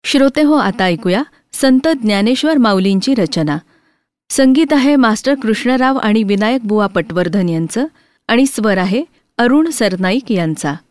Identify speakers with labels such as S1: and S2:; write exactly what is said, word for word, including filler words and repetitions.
S1: श्रोते हो, आता ऐकूया संत ज्ञानेश्वर माऊलींची रचना. संगीत आहे मास्टर कृष्णराव आणि विनायक बुवा पटवर्धन यांचं आणि स्वर आहे अरुण सरनाईक यांचा.